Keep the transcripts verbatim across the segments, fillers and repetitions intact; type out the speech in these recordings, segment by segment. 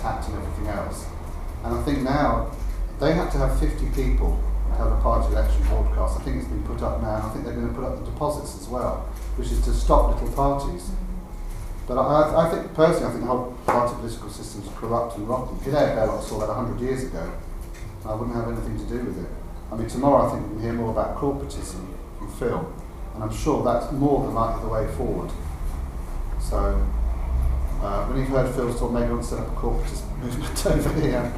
tapped and everything else. And I think now they have to have fifty people to have a party election broadcast. I think it's been put up now, and I think they're going to put up the deposits as well, which is to stop little parties. But I, I think, personally, I think the whole party political system is corrupt and rotten. Hilaire Belloc saw that one hundred years ago. I wouldn't have anything to do with it. I mean, tomorrow I think we can hear more about corporatism and film, and I'm sure that's more than likely the way forward. So, uh, when you've heard Phil's talk, maybe you want to set up a corporatist movement over here.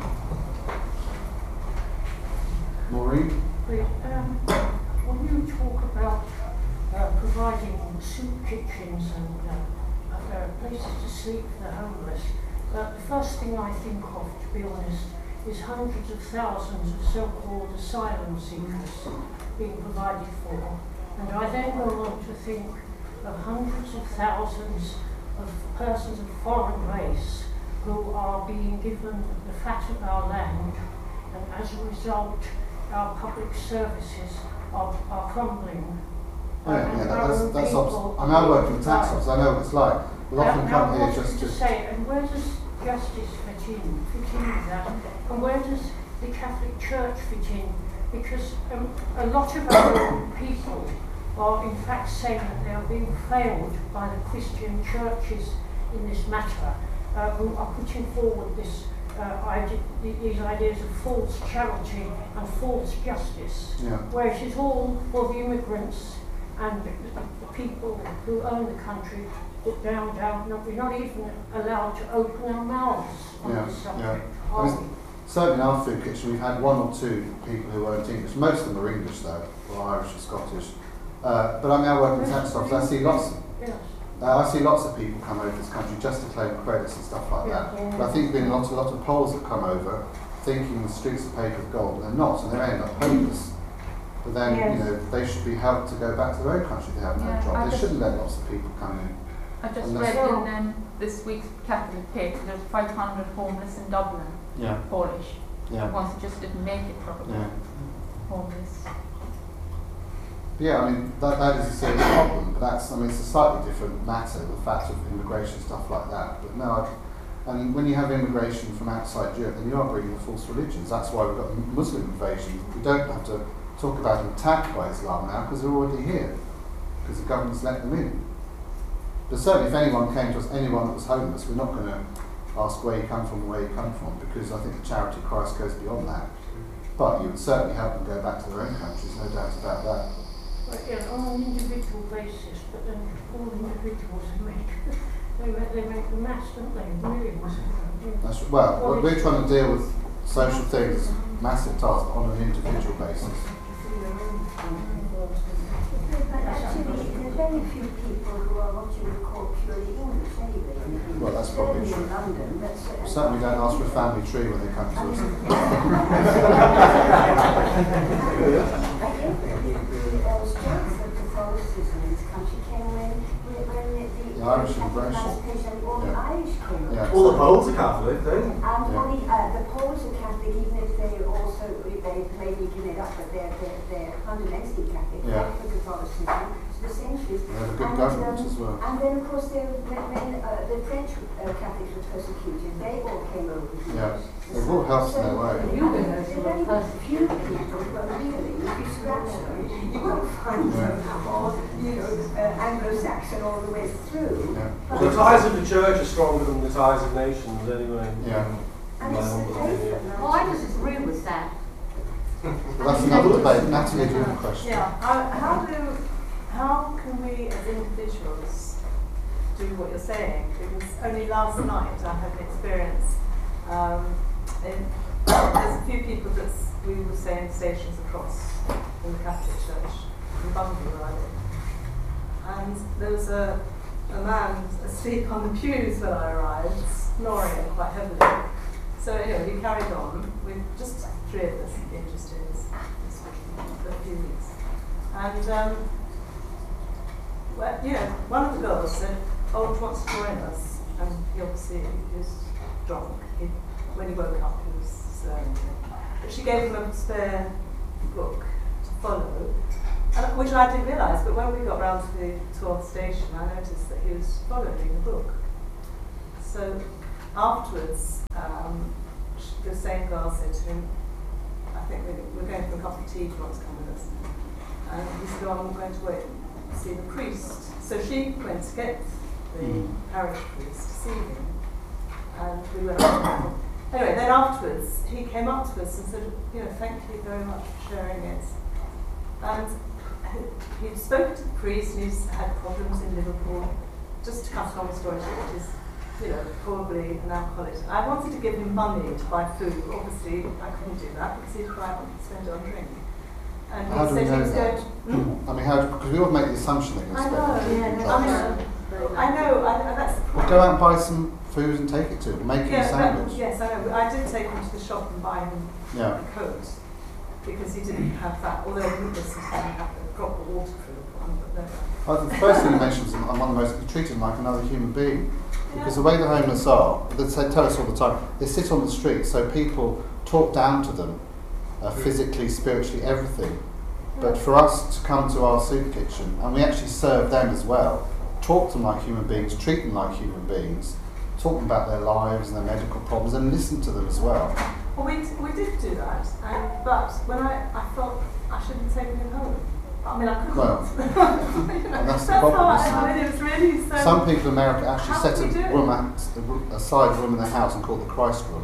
Maureen? Um, when you talk about uh, providing soup kitchens and uh, uh, places to sleep for the homeless, uh, the first thing I think of, to be honest, is hundreds of thousands of so-called asylum seekers being provided for. And I then go on to think of hundreds of thousands of persons of foreign race who are being given the fat of our land, and as a result, our public services are, are crumbling. Oh, yeah, yeah, that, that's, that's obs- I'm now working with tax office, I know what it's like. We'll often now, come now here just to to... say, and where does justice fit in, fit in with that? And where does the Catholic Church fit in? Because um, a lot of our people are in fact saying that they are being failed by the Christian churches in this matter, uh, who are putting forward this uh, ide- these ideas of false charity and false justice, Yeah. where it is all for the immigrants and the, the people who own the country, but down, down, not, we're not even allowed to open our mouths on Yeah, this subject. yeah. Are I mean, certainly in our food kitchen we've had one or two people who weren't English. Most of them are English though, or Irish or Scottish. Uh, but I'm now working with tax office. I see lots. Yes. Uh, I see lots of people come over this country just to claim credits and stuff like that. Yeah, yeah. But I think there's been a lot, a lot of Poles that come over thinking the streets are paved with gold, and they're not, and they end up homeless. But then, Yes. you know, they should be helped to go back to their own country if they have no Yeah, job. I They just- shouldn't let lots of people come in. I just Unless- read in um, this week's Catholic paper there's five hundred homeless in Dublin, Yeah, Polish, yeah, ones who just didn't make it probably, yeah. homeless. Yeah, I mean, that, that is a serious problem, but that's, I mean, it's a slightly different matter, the fact of immigration, stuff like that. But no, I, and when you have immigration from outside Europe, then you are bringing the false religions. That's why we've got Muslim invasion. We don't have to talk about them attacked by Islam now, because they're already here, because the government's let them in. But certainly if anyone came to us, anyone that was homeless, we're not going to ask where you come from, where you come from, because I think the charity of Christ goes beyond that. But you would certainly help them go back to their own countries, no doubt about that. Well, yeah, on an individual basis, but then all individuals make they make, they make the mass, don't they? Millions. That's, well, well, we're trying to deal with social things, massive tasks, but on an individual basis. But actually, there are very few people who are what you would call purely English anyway. Well, that's probably Certainly true. in London, that's, uh, Certainly don't ask for a family tree when they come to us. I think the, the uh, strength of Catholicism in this country came when, when, when the, the, The Irish Catholic immigration. emancipation and all the Yeah. Irish came. Yeah. All the Poles are Catholic, don't they? And Yeah. well, the, uh, the Poles are Catholic, even if they also, they maybe give it up, but they're, they're, they're fundamentally Catholic, Yeah. like for Catholicism, for the centuries. They have a good And, government um, as well. And then, of course, there, when, when uh, the French uh, Catholics were persecuted, they all came over the Yeah. Jews. They've all helped in their way. You know, there are very few people, but really, if you scratch them, you won't find them, or, you know, uh, Anglo-Saxon all the way through. Yeah. But The ties of the church are stronger than the ties of nations, anyway. Yeah. And it's the faith that Well, I disagree with that. But that's another debate. Natalie, do you have a question? Yeah, how, how do, how can we as individuals do what you're saying? Because only last night I had an experience, um, in, there's a few people that s- we would say in stations across in the Catholic Church, in Bungay where I live. And there was a, a man asleep on the pews when I arrived, snoring quite heavily. So anyway, we carried on with just three of us interested in this, this for a few weeks. And, um, well, you know, one of the girls said, oh, he wants to join us. And he obviously he was drunk. He, when he woke up, he was slurring. But she gave him a spare book to follow, and, which I didn't realise, but when we got round to the twelfth station, I noticed that he was following the book. So afterwards, um, sh- the same girl said to him, I think we're, we're going for a cup of tea, do you want to come with us? And he said, oh, I'm going to wait and see the priest. So she went to get the Mm. parish priest to see him, and we went up. Anyway, then afterwards, he came up to us and said, you know, thank you very much for sharing it. And he'd spoken to the priest, and he's had problems in Liverpool. Just to cut a long story short, he's, you know, probably an alcoholic. I wanted to give him money to buy food. Obviously, I couldn't do that because he'd quite want to spend it on drink. And he How do we said he know was that? going to, hmm? I mean, how? Because we all make the assumption they're going to I spend know, on food yeah, and no, I drugs. know, I know, I, I, that's the Well, point. go out and buy some food and take it to him. Make him a Yeah, that, sandwich. yes, I know. I did take him to the shop and buy him Yeah. a coat because he didn't have that. Although he wouldn't listen to him have a drop of water for the one, but no. Well, the first thing he mentions, I'm one of the most, he treated him like another human being. Because the way the homeless are, they say- tell us all the time, they sit on the street, so people talk down to them, uh, physically, spiritually, everything. But for us to come to our soup kitchen, and we actually serve them as well, talk to them like human beings, treat them like human beings, talk them about their lives and their medical problems, and listen to them as well. Well, we, we did do that, and, but when I, I felt I shouldn't take him home. I mean, I couldn't. Well, You know, and that's the how problem, I, isn't I mean, it was really so. Some people in America actually How set do we do a it? room at, a ro- a side room in their house and call it the Christ room.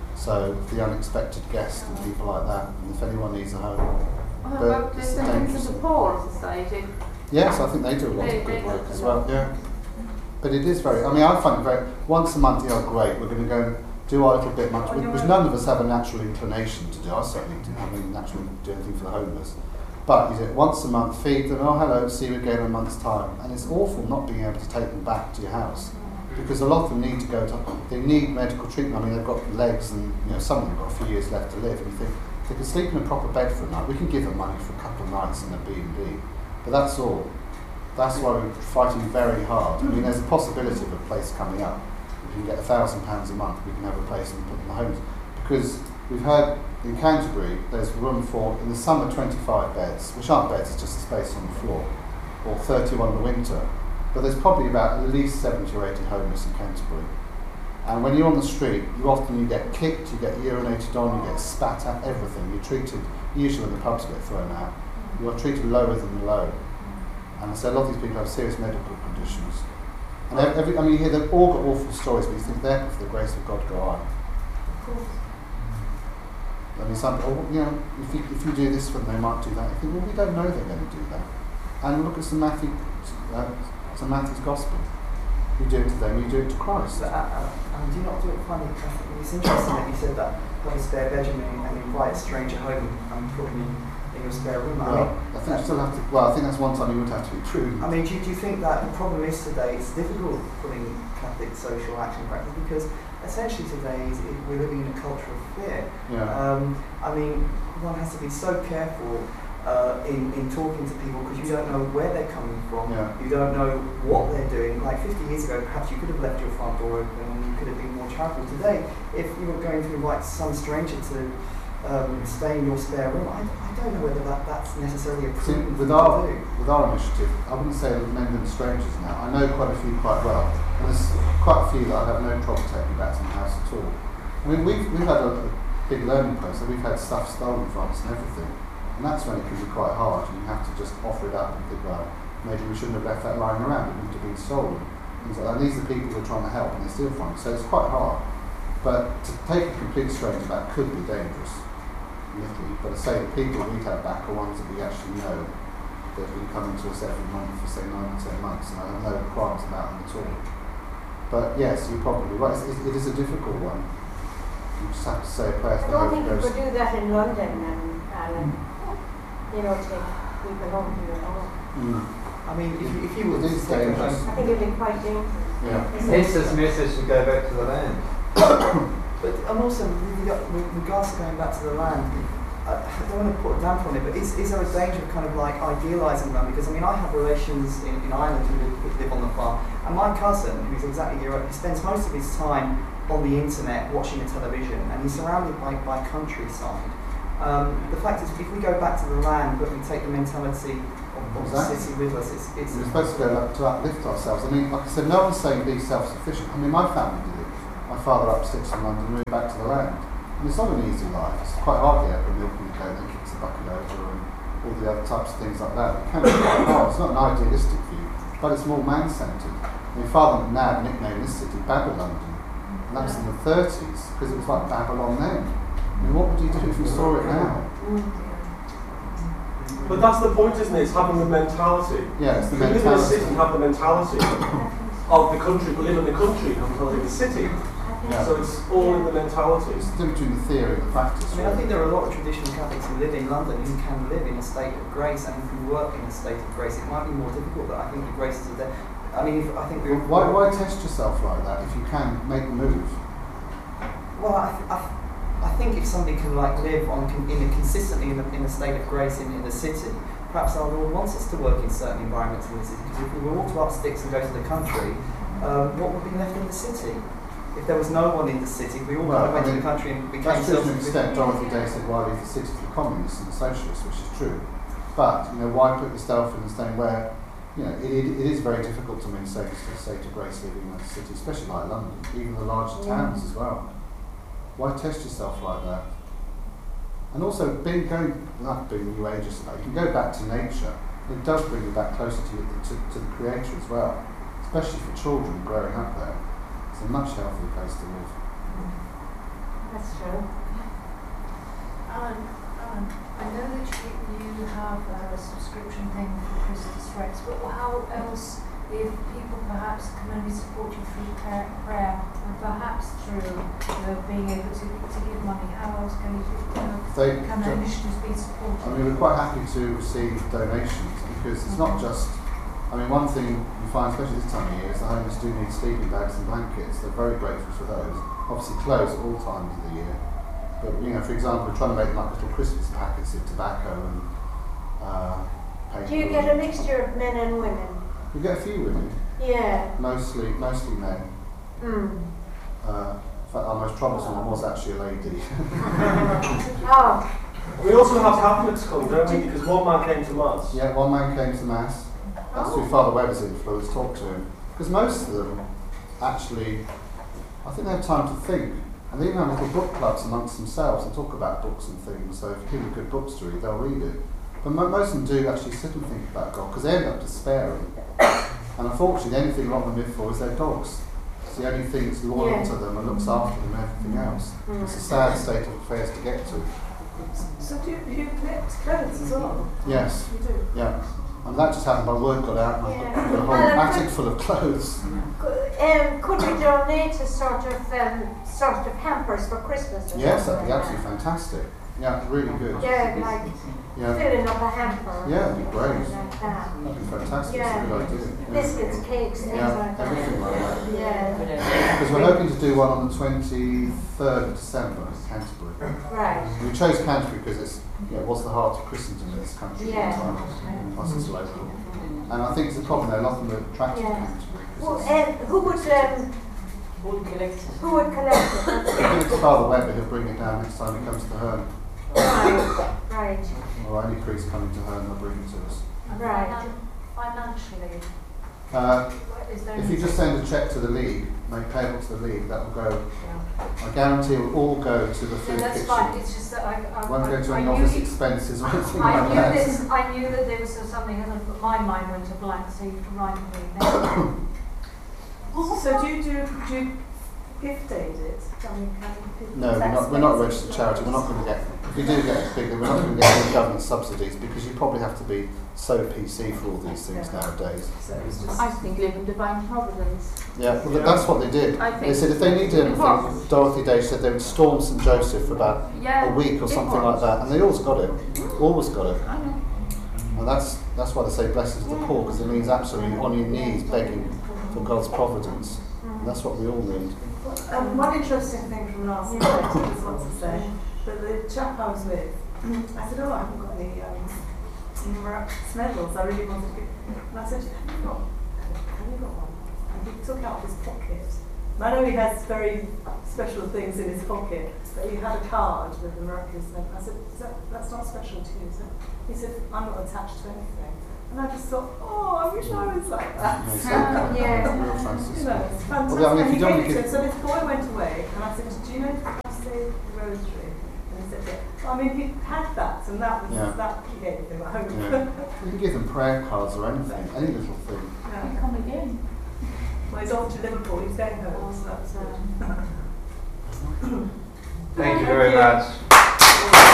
So for the unexpected guest and people like that, and if anyone needs a home. What But about the it's Saint dangerous. Vincent de Paul Society? Yes, I think they do a lot They- of they good do. work as well, yeah. But it is very, I mean, I find it very, once a month, yeah, great, we're going to go and do our little bit much, On your which own. none of us have a natural inclination to do. I certainly didn't have any natural do anything for the homeless. But you do it once a month, feed them, oh hello, see you again in a month's time. And it's awful not being able to take them back to your house. Because a lot of them need to go to, they need medical treatment. I mean, they've got legs and, you know, some of them have got a few years left to live. And you think, they can sleep in a proper bed for a night. We can give them money for a couple of nights in a B and B. But that's all. That's why we're fighting very hard. I mean, there's a possibility of a place coming up. If we can get a thousand pounds a month, we can have a place and put in the homes. Because we've heard in Canterbury, there's room for, in the summer, twenty-five beds, which aren't beds, it's just a space on the floor, or thirty-one in the winter. But there's probably about at least seventy or eighty homeless in Canterbury. And when you're on the street, you often you get kicked, you get urinated on, you get spat at, everything. You're treated, usually when the pubs get thrown out, you're treated lower than the low. And so a lot of these people have serious medical conditions. And ev- every, I mean, you hear they've all got awful stories, but you think they're for the grace of God go on. Of course. I mean, some, oh, you know, if you, if you do this for them, they might do that. You think, well, we don't know they're going to do that. And look at Saint Matthew, uh, Saint Matthew's Gospel. You do it to them, you do it to Christ. But, uh, uh, and do you not do it find it, it's interesting that you said that have a spare bedroom and invite a stranger home and put them in, in your spare room. I Well, mean, I think you still have to. Well, I think that's one time you would have to be true. I mean, do, you- do you think that the problem is today it's difficult putting Catholic social action in practice because essentially today is, it, we're living in a culture of fear. Yeah. Um, I mean, one has to be so careful uh, in, in talking to people because you don't know where they're coming from. Yeah. You don't know what they're doing. Like fifty years ago, perhaps you could have left your front door open and you could have been more charitable. Today, if you were going to invite some stranger to um, stay in your spare room, I, I don't know whether that, that's necessarily a See, prudent with thing our to do. with our initiative, I wouldn't say that men and strangers now. I know quite a few quite well. And there's quite a few that I have no problem taking back to my house at all. I mean, we've we've had a, a big learning process. We've had stuff stolen from us and everything, and that's when it can be quite hard. And you have to just offer it up and think, well, maybe we shouldn't have left that lying around. It wouldn't have been stolen. Things like that. And these are people who are trying to help and they steal from it. So it's quite hard. But to take a complete stranger back could be dangerous. Literally. But to say the people we have back are ones that we actually know that have been coming to us every month for say nine or ten months, and I have no qualms about them at all. But yes, you're probably right. It's, it, it is a difficult one. You just have to say a prayer I for the don't Holy think you Ghost. could do that in London and, and you know, take people home to your home. Mm. I mean, if, you- if you were It to is take them dangerous. home- I think it'd be quite dangerous. Yeah. Hence this message to go back to the land. But and also with reg- with regards to going back to the land, I I don't want to put a damper on it, but is, is there a danger of kind of like idealising them? Because I mean, I have relations in, in Ireland who live, who live on the farm, and my cousin, who's exactly your own, he spends most of his time on the internet watching the television, and he's surrounded by, by countryside. Um, the fact is, if we go back to the land, but we take the mentality of, of Exactly. the city with us, it's, it's We're supposed to go up to uplift ourselves. I mean, like I said, no one's saying be self-sufficient. I mean, my family did it. my father up sticks from London, moved back to the land. And it's not an easy life. It's quite hard to get up and milk in the goat and kicks the bucket over and all the other types of things like that. It can be quite hard. It's not an idealistic view, but it's more man-centred. My father McNabb nicknamed this city Babylon, and that was in the thirties because it was like Babylon then. I mean, what would you do if you saw it now? But that's the point, isn't it? It's having the mentality. Yeah, it's the You live in a mentality. city, have the mentality of the country, but live in the country, have the in the city. Yeah. So it's all in the mentality. It's the difference between the theory and the practice. I mean, I think there are a lot of traditional Catholics who live in London who can live in a state of grace and who work in a state of grace. It might be more difficult, but I think the graces are there. I mean, if, I think we. Why, why test yourself like that if you can make the move? Well, I, th- I, th- I think if somebody can like live on con- in a consistently in a, in a state of grace in, in the city, perhaps our Lord wants us to work in certain environments in the city. Because if we were all to up sticks and go to the country, um, what would be left in the city? If there was no one in the city, we all Well, kind of went I mean, to the country and became That's true to an self-sufficient. extent. Dorothy Day said, why leave the city to the communists and the socialists, which is true. But, you know, why put yourself in the state where, you know, it, it, it is very difficult to maintain a state of grace living in a city, especially like London, even the larger towns as well. Why test yourself like that? And also, being going, not being New Ageist, you can go back to nature. It does bring you back closer to, to, to the Creator as well, especially for children growing up there. It's a much healthier place to live. That's true. Alan, Alan, I know that you, you have a subscription thing for Christus Rex, but how else, if people perhaps can only support you through prayer, prayer and perhaps through uh, being able to, to give money, how else can, you, uh, They can the don't- initiatives be supported? I mean, we're quite happy to receive donations because it's not just, I mean, one thing you find, especially this time of year, is the homeless do need sleeping bags and blankets. They're very grateful for those. Obviously clothes at all times of the year. But, you know, for example, we're trying to make like little Christmas packets of tobacco and uh, paper. Do you get a mixture of men and women? We get a few women, Yeah. mostly mostly men. Mm. Uh, in fact, our most troublesome one was actually a lady. Oh, We also have Catholics come, don't we? Because one man came to Mass. Yeah, one man came to Mass. That's through Father Weber's influence, talked to him. Because most of them, actually, I think they have time to think. And they even have little book clubs amongst themselves and talk about books and things. So if you give them good books to read, they'll read it. But mo- most of them do actually sit and think about God, because they end up despairing. And unfortunately, the only thing a lot of them live for is their dogs. It's the only thing that's loyal Yeah. to them and looks after them and everything else. Mm. It's a sad state of affairs to get to. So do you, do you collect clothes as well? Yes. You do? Yeah, and that just happened. My word got out, and I've got Yeah. a whole Well, I attic could- full of clothes. Could, um, could we donate a sort of um, sort of hampers for Christmas? Or Yes, that'd something be like absolutely fantastic. Yeah, really good. that? Yeah, like Yeah, filling up a hamper. Yeah, it'd be great. Like that. that'd be fantastic. Yeah. It's a good idea. Yeah. Biscuits, cakes, things Yeah, like that. everything like that. Yeah. Because we're hoping to do one on the twenty-third of December in Canterbury. Right. We chose Canterbury because it's, you know, it was the heart of Christendom in this country Yeah. at the time. Plus it's local. And I think it's a problem there, a lot of them are attracted to Yeah. Canterbury. Well, 'cause it's- um, who would um, who would collect it? I think it's Father Weber who'll bring it down next time he comes to Herne. Right. Right. Or any priest coming to Herne, they'll bring it to us. And Right. finan- Financially, Uh, is there If you just send a cheque to the League, make payable to the League, that will go, Yeah. I guarantee it will all go to the Yeah, food that's kitchen. fine, it's just that I, I, Won't go to I any knew office you- expenses or anything I like knew that. this, I knew that there was something, and my mind went to blank, so you can write me now. So do you do, do you gift aid it? I mean, can people No, we're not, we're not a registered charity, we're not going to get, if we do get bigger, we're not going to get any government subsidies because you probably have to be so P C for all these things Yeah. nowadays. So it's just. I think live in divine providence. Yeah, well, th- that's what they did. I They think said if they needed anything, was. Dorothy Day said they would storm St Joseph for about Yeah, a week or it something was. like that, and they always got it. Always got it. I know. And that's that's why they say blessed is the poor, because it means absolutely on your knees begging for God's providence. And that's what we all need. Um, one interesting thing from last night, I just want to say, that the chap I was with, I said, oh, I haven't got any um, miraculous medals, I really wanted to get, and I said, have you got, have you got one? And he took out his pocket. And I know he has very special things in his pocket, but he had a card with the miraculous medal. I said, is that, that's not special to you, is it? He said, I'm not attached to anything. And I just thought, oh, I wish I was like that. You know, so Yeah. the real Francis. You know, it's fantastic. Well, I mean, if And you he don't gave want it to to give- him. So this boy went away, and I said, do you know how to say the rosary? And he said, yeah. Well, I mean, he had that, and that was Yeah. that he gave him at home. Yeah. You can give them prayer cards or anything, any little thing. Yeah. You come again. Well, he's off to Liverpool. He's going home, so that's good. Thank you Thank very you. much.